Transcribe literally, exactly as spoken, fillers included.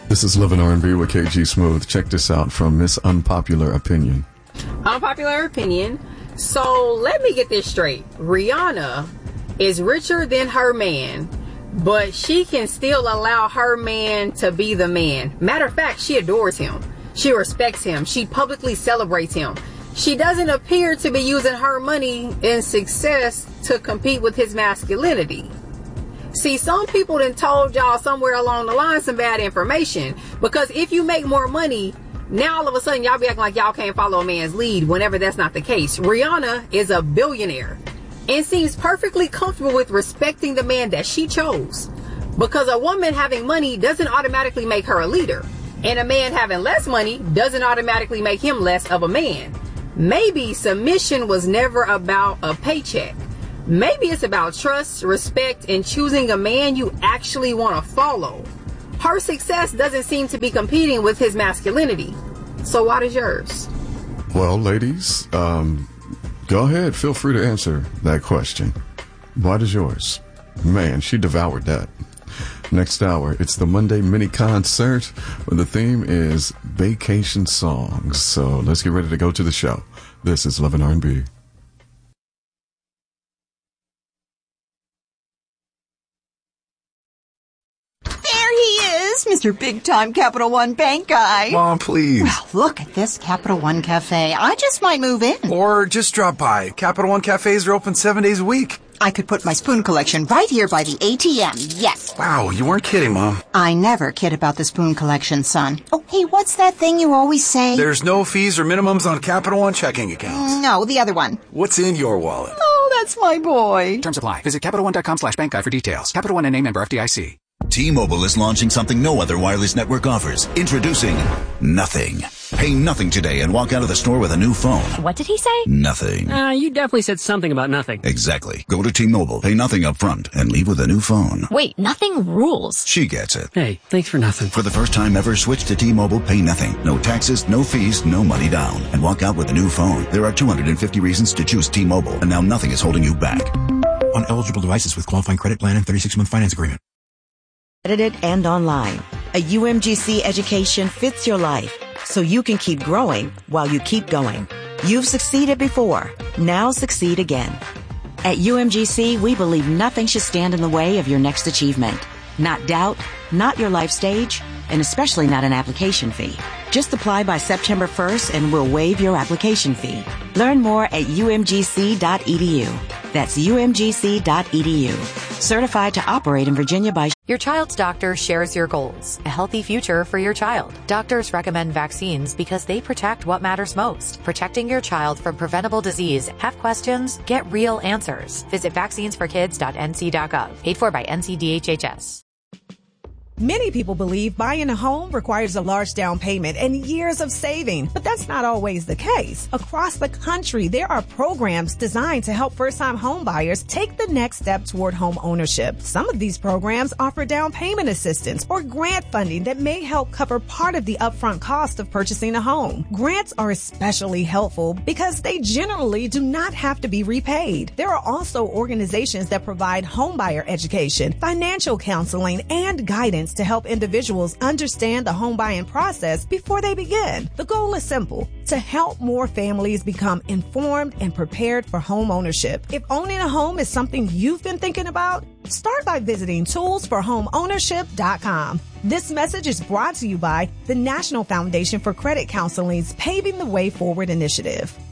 This is Living R and B with K G Smooth. Check this out from Miss Unpopular Opinion. Unpopular opinion. So let me get this straight. Rihanna is richer than her man, but she can still allow her man to be the man. Matter of fact, she adores him. She respects him. She publicly celebrates him. She doesn't appear to be using her money and success to compete with his masculinity. See, some people done told y'all somewhere along the line some bad information, because if you make more money, now all of a sudden y'all be acting like y'all can't follow a man's lead whenever that's not the case. Rihanna is a billionaire and seems perfectly comfortable with respecting the man that she chose, because a woman having money doesn't automatically make her a leader, and a man having less money doesn't automatically make him less of a man. Maybe submission was never about a paycheck. Maybe it's about trust, respect, and choosing a man you actually want to follow. Her success doesn't seem to be competing with his masculinity. So why does yours? Well, ladies, um, go ahead. Feel free to answer that question. Why does yours? Man, she devoured that. Next hour, it's the Monday mini concert where the theme is vacation songs. So let's get ready to go to the show. This is Love and R and B. Mister Big Time Capital One Bank guy. Mom, please. Well, look at this Capital One Cafe. I just might move in. Or just drop by. Capital One cafes are open seven days a week. I could put my spoon collection right here by the A T M. Yes. Wow, you weren't kidding, Mom. I never kid about the spoon collection, son. Oh, hey, what's that thing you always say? There's no fees or minimums on Capital One checking accounts. No, the other one. What's in your wallet? Oh, that's my boy. Terms apply. Visit CapitalOne.com slash bank guide for details. Capital One and name member F D I C. T-Mobile is launching something no other wireless network offers. Introducing Nothing. Pay nothing today and walk out of the store with a new phone. What did he say? Nothing. Uh, you definitely said something about nothing. Exactly. Go to T-Mobile, pay nothing up front, and leave with a new phone. Wait, nothing rules. She gets it. Hey, thanks for nothing. For the first time ever, switch to T-Mobile, pay nothing. No taxes, no fees, no money down. And walk out with a new phone. There are two hundred fifty reasons to choose T-Mobile, and now nothing is holding you back. On eligible devices with qualifying credit plan and thirty-six month finance agreement. Edited and online. A U M G C education fits your life, so you can keep growing while you keep going. You've succeeded before. Now succeed again. At U M G C, we believe nothing should stand in the way of your next achievement. Not doubt, not your life stage, and especially not an application fee. Just apply by September first and we'll waive your application fee. Learn more at U M G C dot E D U. That's U M G C dot E D U. Certified to operate in Virginia by... Your child's doctor shares your goals. A healthy future for your child. Doctors recommend vaccines because they protect what matters most. Protecting your child from preventable disease. Have questions? Get real answers. Visit vaccines for kids dot N C dot gov. Paid for by N C D H H S. Many people believe buying a home requires a large down payment and years of saving, but that's not always the case. Across the country, there are programs designed to help first-time home buyers take the next step toward home ownership. Some of these programs offer down payment assistance or grant funding that may help cover part of the upfront cost of purchasing a home. Grants are especially helpful because they generally do not have to be repaid. There are also organizations that provide homebuyer education, financial counseling, and guidance to help individuals understand the home buying process before they begin. The goal is simple: to help more families become informed and prepared for home ownership. If owning a home is something you've been thinking about, start by visiting tools for home ownership dot com. This message is brought to you by the National Foundation for Credit Counseling's Paving the Way Forward initiative.